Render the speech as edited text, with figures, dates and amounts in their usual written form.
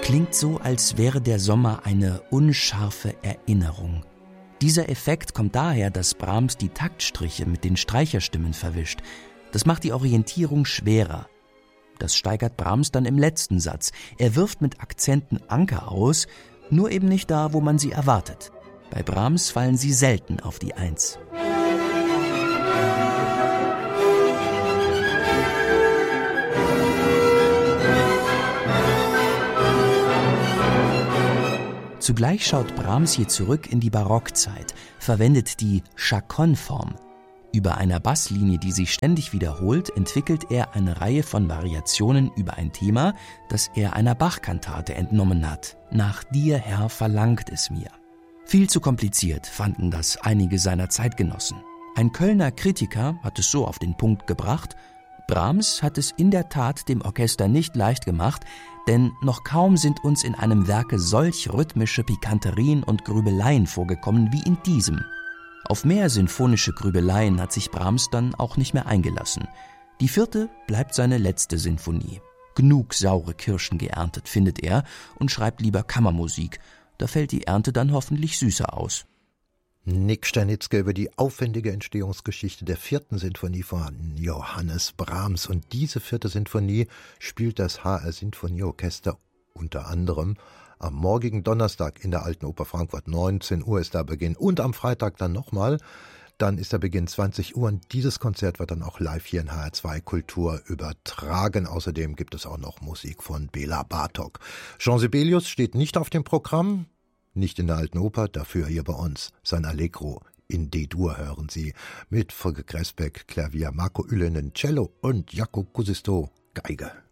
Klingt so, als wäre der Sommer eine unscharfe Erinnerung. Dieser Effekt kommt daher, dass Brahms die Taktstriche mit den Streicherstimmen verwischt. Das macht die Orientierung schwerer. Das steigert Brahms dann im letzten Satz. Er wirft mit Akzenten Anker aus, nur eben nicht da, wo man sie erwartet. Bei Brahms fallen sie selten auf die Eins. Zugleich schaut Brahms hier zurück in die Barockzeit, verwendet die Chaconne-Form. Über einer Basslinie, die sich ständig wiederholt, entwickelt er eine Reihe von Variationen über ein Thema, das er einer Bach-Kantate entnommen hat. Nach dir, Herr, verlangt es mir. Viel zu kompliziert fanden das einige seiner Zeitgenossen. Ein Kölner Kritiker hat es so auf den Punkt gebracht: Brahms hat es in der Tat dem Orchester nicht leicht gemacht, denn noch kaum sind uns in einem Werke solch rhythmische Pikanterien und Grübeleien vorgekommen wie in diesem. Auf mehr sinfonische Grübeleien hat sich Brahms dann auch nicht mehr eingelassen. Die 4. bleibt seine letzte Sinfonie. Genug saure Kirschen geerntet, findet er, und schreibt lieber Kammermusik. Da fällt die Ernte dann hoffentlich süßer aus. Nick Sternitzky über die aufwendige Entstehungsgeschichte der 4. Sinfonie von Johannes Brahms. Und diese 4. Sinfonie spielt das HR Sinfonieorchester unter anderem am morgigen Donnerstag in der Alten Oper Frankfurt. 19 Uhr ist da Beginn. Und am Freitag dann nochmal. Dann ist der Beginn 20 Uhr. Und dieses Konzert wird dann auch live hier in HR2 Kultur übertragen. Außerdem gibt es auch noch Musik von Bela Bartok. Jean Sibelius steht nicht auf dem Programm. Nicht in der Alten Oper, dafür hier bei uns. Sein Allegro in D-Dur hören Sie. Mit Volker Gräsbeck, Klavier, Marco Ylönen, Cello und Jaakko Kuusisto, Geige.